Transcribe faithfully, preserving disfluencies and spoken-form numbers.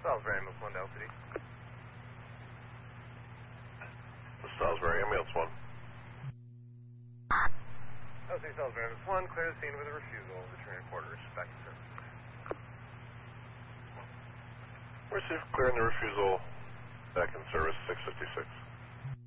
Salisbury, ambulance one to L C D. Salisbury, ambulance one. L C D Salisbury, ambulance one, clear the scene with a refusal. Return your quarters. Back to service. Receive clearing the refusal. Back in service, six fifty-six.